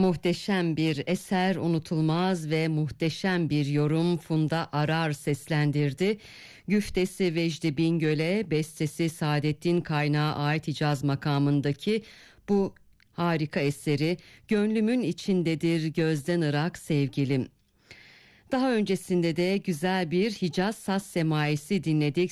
Muhteşem bir eser, unutulmaz ve muhteşem bir yorum Funda Arar seslendirdi. Güftesi Vecdi Bingöl'e, bestesi Saadettin Kaynağı ait Hicaz makamındaki bu harika eseri "Gönlümün içindedir gözden ırak sevgilim." Daha öncesinde de güzel bir Hicaz saz semaisi dinledik.